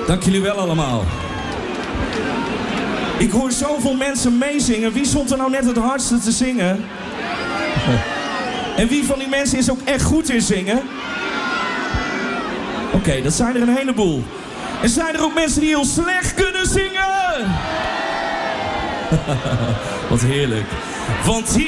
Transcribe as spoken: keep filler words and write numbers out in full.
Dank jullie wel allemaal. Ik hoor zoveel mensen meezingen. Wie stond er nou net het hardste te zingen? En wie van die mensen is ook echt goed in zingen? Oké, okay, dat zijn er een heleboel. En zijn er ook mensen die heel slecht kunnen zingen? Wat heerlijk. Want hier